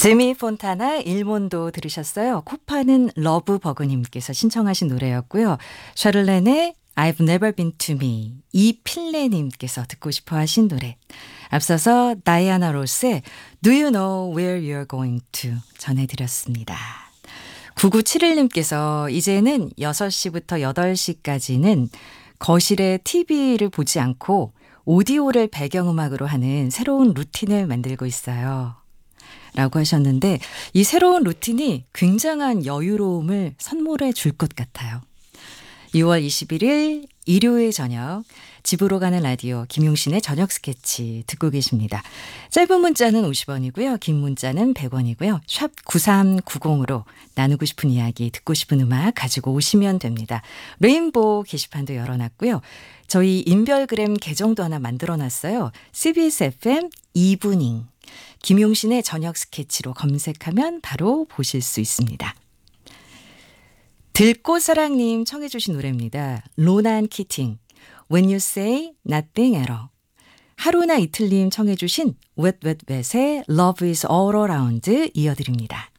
지미 폰타나 일몬도 들으셨어요. 코파는 러브버그님께서 신청하신 노래였고요. 샤를렌의 I've Never Been to Me, 이필레님께서 듣고 싶어 하신 노래. 앞서서 다이아나 로스의 Do You Know Where You're Going To 전해드렸습니다. 9971님께서 이제는 6시부터 8시까지는 거실에 TV를 보지 않고 오디오를 배경음악으로 하는 새로운 루틴을 만들고 있어요. 라고 하셨는데 이 새로운 루틴이 굉장한 여유로움을 선물해 줄 것 같아요. 6월 21일 일요일 저녁 집으로 가는 라디오 김용신의 저녁 스케치 듣고 계십니다. 짧은 문자는 50원이고요. 긴 문자는 100원이고요. 샵 9390으로 나누고 싶은 이야기 듣고 싶은 음악 가지고 오시면 됩니다. 레인보우 게시판도 열어놨고요. 저희 인별그램 계정도 하나 만들어놨어요. CBS FM 이브닝 김용신의 저녁 스케치로 검색하면 바로 보실 수 있습니다. 들꽃사랑님 청해 주신 노래입니다. 로난 키팅 When You Say Nothing at All. 하루나 이틀님 청해 주신 웻웻웻의 Love is All Around 이어드립니다.